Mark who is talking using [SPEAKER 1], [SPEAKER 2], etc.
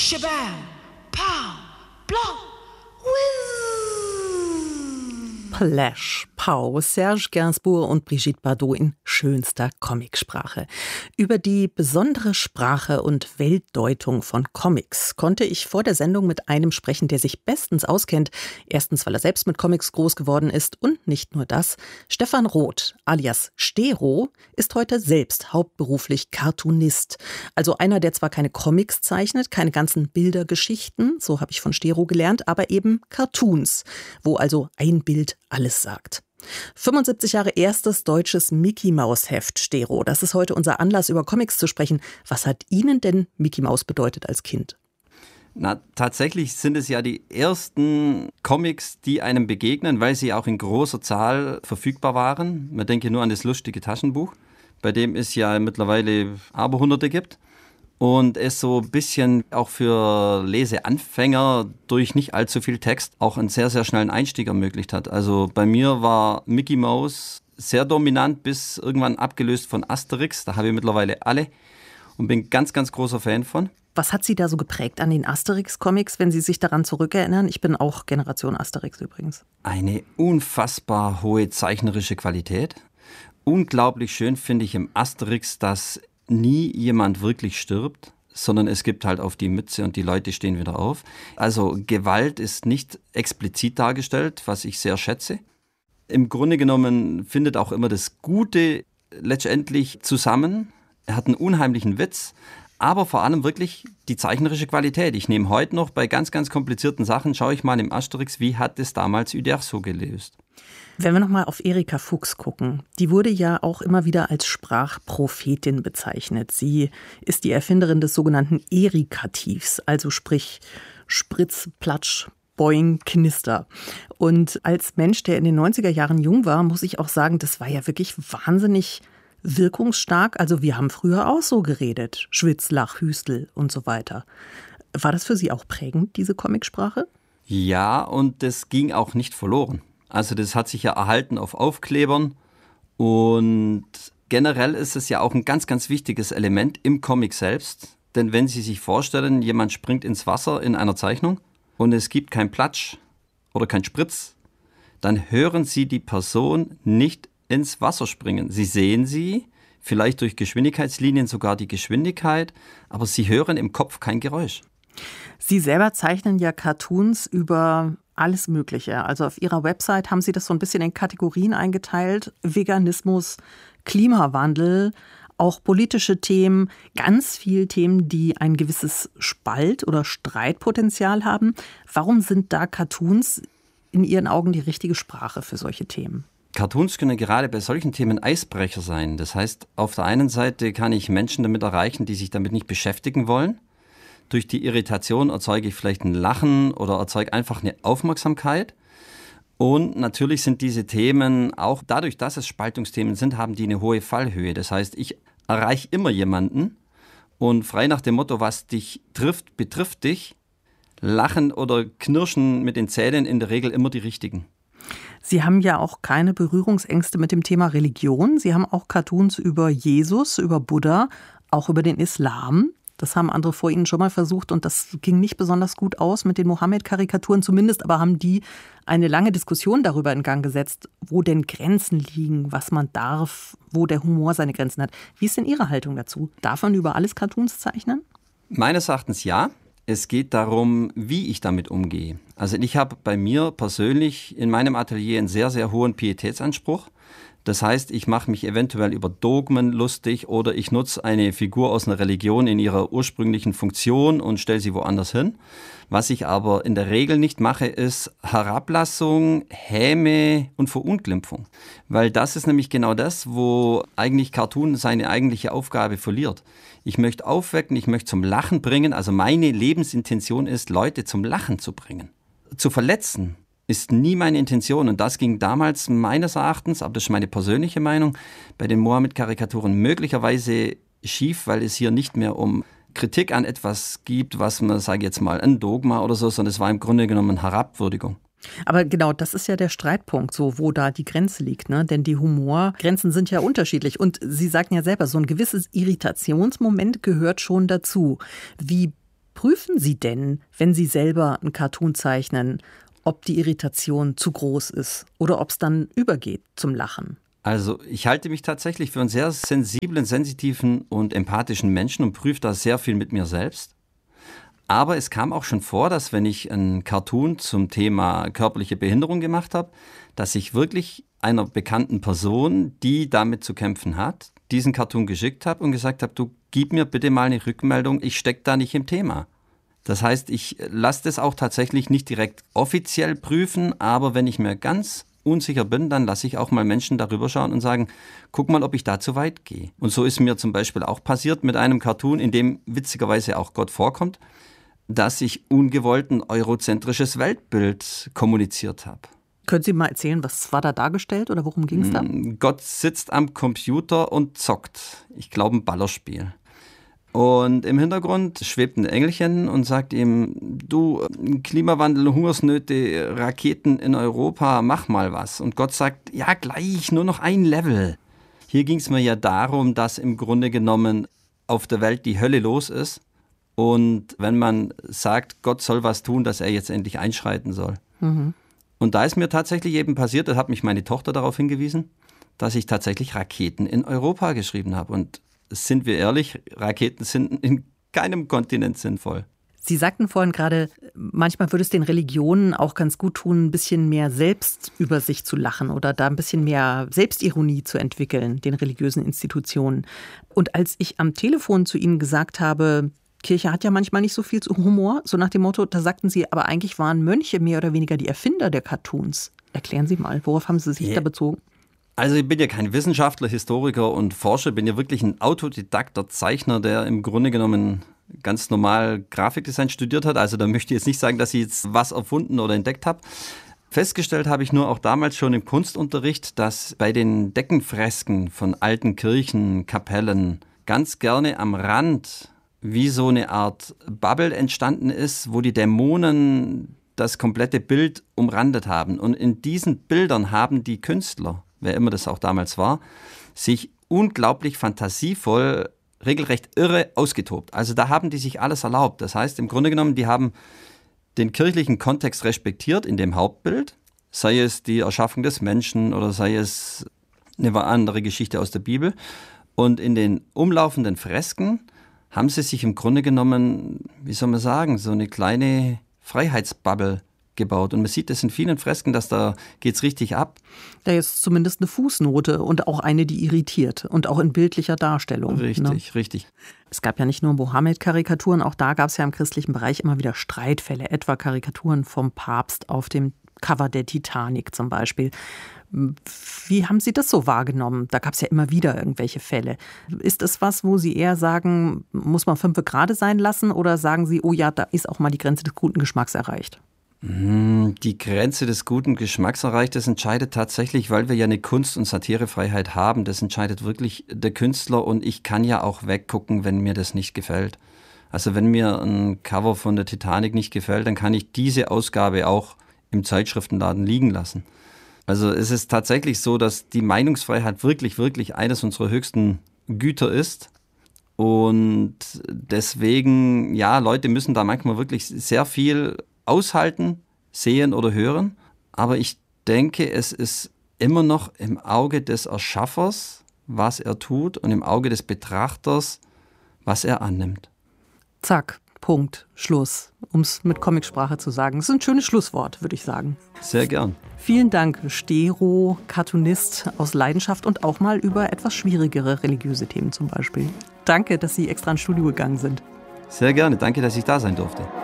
[SPEAKER 1] shabam, pow, blah, whiz.
[SPEAKER 2] Plash, Pow, Serge Gainsbourg und Brigitte Bardot in schönster Comicsprache. Über die besondere Sprache und Weltdeutung von Comics konnte ich vor der Sendung mit einem sprechen, der sich bestens auskennt. Erstens, weil er selbst mit Comics groß geworden ist und nicht nur das. Stefan Roth, alias Stero, ist heute selbst hauptberuflich Cartoonist. Also einer, der zwar keine Comics zeichnet, keine ganzen Bildergeschichten, so habe ich von Stero gelernt, aber eben Cartoons, wo also ein Bild alles sagt. 75 Jahre erstes deutsches Mickey-Maus-Heft, Stero. Das ist heute unser Anlass, über Comics zu sprechen. Was hat Ihnen denn Mickey Maus bedeutet als Kind?
[SPEAKER 3] Na, tatsächlich sind es ja die ersten Comics, die einem begegnen, weil sie auch in großer Zahl verfügbar waren. Man denke nur an das lustige Taschenbuch, bei dem es ja mittlerweile Hunderte gibt. Und es so ein bisschen auch für Leseanfänger durch nicht allzu viel Text auch einen sehr, sehr schnellen Einstieg ermöglicht hat. Also bei mir war Mickey Mouse sehr dominant, bis irgendwann abgelöst von Asterix. Da habe ich mittlerweile alle und bin ganz, ganz großer Fan von.
[SPEAKER 2] Was hat Sie da so geprägt an den Asterix-Comics, wenn Sie sich daran zurückerinnern? Ich bin auch Generation Asterix übrigens.
[SPEAKER 3] Eine unfassbar hohe zeichnerische Qualität. Unglaublich schön finde ich im Asterix, dass nie jemand wirklich stirbt, sondern es gibt halt auf die Mütze und die Leute stehen wieder auf. Also Gewalt ist nicht explizit dargestellt, was ich sehr schätze. Im Grunde genommen findet auch immer das Gute letztendlich zusammen. Er hat einen unheimlichen Witz, aber vor allem wirklich die zeichnerische Qualität. Ich nehme heute noch bei ganz, ganz komplizierten Sachen, schaue ich mal im Asterix, wie hat es damals Uderzo gelöst.
[SPEAKER 2] Wenn wir nochmal auf Erika Fuchs gucken, die wurde ja auch immer wieder als Sprachprophetin bezeichnet. Sie ist die Erfinderin des sogenannten Erikativs, also sprich Spritz, Platsch, Boing, Knister. Und als Mensch, der in den 90er Jahren jung war, muss ich auch sagen, das war ja wirklich wahnsinnig wirkungsstark. Also wir haben früher auch so geredet, Schwitz, Lach, Hüstel und so weiter. War das für Sie auch prägend, diese Comicsprache?
[SPEAKER 3] Ja, und das ging auch nicht verloren. Also das hat sich ja erhalten auf Aufklebern und generell ist es ja auch ein ganz, ganz wichtiges Element im Comic selbst. Denn wenn Sie sich vorstellen, jemand springt ins Wasser in einer Zeichnung und es gibt keinen Platsch oder keinen Spritz, dann hören Sie die Person nicht ins Wasser springen. Sie sehen sie, vielleicht durch Geschwindigkeitslinien sogar die Geschwindigkeit, aber Sie hören im Kopf kein Geräusch.
[SPEAKER 2] Sie selber zeichnen ja Cartoons über alles Mögliche. Also auf Ihrer Website haben Sie das so ein bisschen in Kategorien eingeteilt. Veganismus, Klimawandel, auch politische Themen, ganz viele Themen, die ein gewisses Spalt- oder Streitpotenzial haben. Warum sind da Cartoons in Ihren Augen die richtige Sprache für solche Themen?
[SPEAKER 3] Cartoons können gerade bei solchen Themen Eisbrecher sein. Das heißt, auf der einen Seite kann ich Menschen damit erreichen, die sich damit nicht beschäftigen wollen. Durch die Irritation erzeuge ich vielleicht ein Lachen oder erzeuge einfach eine Aufmerksamkeit. Und natürlich sind diese Themen, auch dadurch, dass es Spaltungsthemen sind, haben die eine hohe Fallhöhe. Das heißt, ich erreiche immer jemanden und frei nach dem Motto, was dich trifft, betrifft dich, lachen oder knirschen mit den Zähnen in der Regel immer die richtigen.
[SPEAKER 2] Sie haben ja auch keine Berührungsängste mit dem Thema Religion. Sie haben auch Cartoons über Jesus, über Buddha, auch über den Islam. Das haben andere vor Ihnen schon mal versucht und das ging nicht besonders gut aus mit den Mohammed-Karikaturen zumindest, aber haben die eine lange Diskussion darüber in Gang gesetzt, wo denn Grenzen liegen, was man darf, wo der Humor seine Grenzen hat. Wie ist denn Ihre Haltung dazu? Darf man über alles Cartoons zeichnen?
[SPEAKER 3] Meines Erachtens ja. Es geht darum, wie ich damit umgehe. Also ich habe bei mir persönlich in meinem Atelier einen sehr, sehr hohen Pietätsanspruch. Das heißt, ich mache mich eventuell über Dogmen lustig oder ich nutze eine Figur aus einer Religion in ihrer ursprünglichen Funktion und stelle sie woanders hin. Was ich aber in der Regel nicht mache, ist Herablassung, Häme und Verunglimpfung. Weil das ist nämlich genau das, wo eigentlich Cartoon seine eigentliche Aufgabe verliert. Ich möchte aufwecken, ich möchte zum Lachen bringen. Also meine Lebensintention ist, Leute zum Lachen zu bringen. Zu verletzen ist nie meine Intention. Und das ging damals meines Erachtens, aber das ist meine persönliche Meinung, bei den Mohammed-Karikaturen möglicherweise schief, weil es hier nicht mehr um Kritik an etwas gibt, was man, sage ich jetzt mal, ein Dogma oder so, sondern es war im Grunde genommen Herabwürdigung.
[SPEAKER 2] Aber genau, das ist ja der Streitpunkt, so wo da die Grenze liegt, ne? Denn die Humorgrenzen sind ja unterschiedlich. Und Sie sagten ja selber, so ein gewisses Irritationsmoment gehört schon dazu. Wie prüfen Sie denn, wenn Sie selber einen Cartoon zeichnen, ob die Irritation zu groß ist oder ob es dann übergeht zum Lachen?
[SPEAKER 3] Also ich halte mich tatsächlich für einen sehr sensiblen, sensitiven und empathischen Menschen und prüfe da sehr viel mit mir selbst. Aber es kam auch schon vor, dass wenn ich einen Cartoon zum Thema körperliche Behinderung gemacht habe, dass ich wirklich einer bekannten Person, die damit zu kämpfen hat, diesen Cartoon geschickt habe und gesagt habe, du gib mir bitte mal eine Rückmeldung, ich stecke da nicht im Thema. Das heißt, ich lasse das auch tatsächlich nicht direkt offiziell prüfen, aber wenn ich mir ganz unsicher bin, dann lasse ich auch mal Menschen darüber schauen und sagen, guck mal, ob ich da zu weit gehe. Und so ist mir zum Beispiel auch passiert mit einem Cartoon, in dem witzigerweise auch Gott vorkommt, dass ich ungewollt ein eurozentrisches Weltbild kommuniziert habe.
[SPEAKER 2] Können Sie mal erzählen, was war da dargestellt oder worum ging es da?
[SPEAKER 3] Gott sitzt am Computer und zockt. Ich glaube, ein Ballerspiel. Und im Hintergrund schwebt ein Engelchen und sagt ihm, du, Klimawandel, Hungersnöte, Raketen in Europa, mach mal was. Und Gott sagt, ja gleich, nur noch ein Level. Hier ging es mir ja darum, dass im Grunde genommen auf der Welt die Hölle los ist. Und wenn man sagt, Gott soll was tun, dass er jetzt endlich einschreiten soll. Mhm. Und da ist mir tatsächlich eben passiert, da hat mich meine Tochter darauf hingewiesen, dass ich tatsächlich Raketen in Europa geschrieben habe. Und sind wir ehrlich, Raketen sind in keinem Kontinent sinnvoll.
[SPEAKER 2] Sie sagten vorhin gerade, manchmal würde es den Religionen auch ganz gut tun, ein bisschen mehr selbst über sich zu lachen oder da ein bisschen mehr Selbstironie zu entwickeln, den religiösen Institutionen. Und als ich am Telefon zu Ihnen gesagt habe, Kirche hat ja manchmal nicht so viel Humor, so nach dem Motto, da sagten Sie, aber eigentlich waren Mönche mehr oder weniger die Erfinder der Cartoons. Erklären Sie mal, worauf haben Sie sich da bezogen?
[SPEAKER 3] Also ich bin ja kein Wissenschaftler, Historiker und Forscher, bin ja wirklich ein autodidakter Zeichner, der im Grunde genommen ganz normal Grafikdesign studiert hat. Also da möchte ich jetzt nicht sagen, dass ich jetzt was erfunden oder entdeckt habe. Festgestellt habe ich nur auch damals schon im Kunstunterricht, dass bei den Deckenfresken von alten Kirchen, Kapellen ganz gerne am Rand wie so eine Art Bubble entstanden ist, wo die Dämonen das komplette Bild umrandet haben. Und in diesen Bildern haben die Künstler, wer immer das auch damals war, sich unglaublich fantasievoll, regelrecht irre ausgetobt. Also da haben die sich alles erlaubt. Das heißt, im Grunde genommen, die haben den kirchlichen Kontext respektiert in dem Hauptbild, sei es die Erschaffung des Menschen oder sei es eine andere Geschichte aus der Bibel. Und in den umlaufenden Fresken haben sie sich im Grunde genommen, wie soll man sagen, so eine kleine Freiheitsbubble gebaut. Und man sieht das in vielen Fresken, dass da geht's richtig ab. Da Richtig, richtig.
[SPEAKER 2] Es gab ja nicht nur Mohammed-Karikaturen, auch da gab es ja im christlichen Bereich immer wieder Streitfälle, etwa Karikaturen vom Papst auf dem Cover der Titanic zum Beispiel. Wie haben Sie das so wahrgenommen? Da gab es ja immer wieder irgendwelche Fälle. Ist das was, wo Sie eher sagen, muss man 5 gerade sein lassen oder sagen Sie, oh ja, da ist auch mal die Grenze des guten Geschmacks erreicht?
[SPEAKER 3] Die Grenze des guten Geschmacks erreicht, das entscheidet tatsächlich, weil wir ja eine Kunst- und Satirefreiheit haben, das entscheidet wirklich der Künstler und ich kann ja auch weggucken, wenn mir das nicht gefällt. Also wenn mir ein Cover von der Titanic nicht gefällt, dann kann ich diese Ausgabe auch im Zeitschriftenladen liegen lassen. Also es ist tatsächlich so, dass die Meinungsfreiheit wirklich, wirklich eines unserer höchsten Güter ist. Und deswegen, ja, Leute müssen da manchmal wirklich sehr viel aushalten, sehen oder hören. Aber ich denke, es ist immer noch im Auge des Erschaffers, was er tut, und im Auge des Betrachters, was er annimmt.
[SPEAKER 2] Zack, Punkt, Schluss. Um es mit Comicsprache zu sagen. Das ist ein schönes Schlusswort, würde ich sagen.
[SPEAKER 3] Sehr gern.
[SPEAKER 2] Vielen Dank, Stero, Cartoonist aus Leidenschaft und auch mal über etwas schwierigere religiöse Themen zum Beispiel. Danke, dass Sie extra ins Studio gegangen sind.
[SPEAKER 3] Sehr gerne. Danke, dass ich da sein durfte.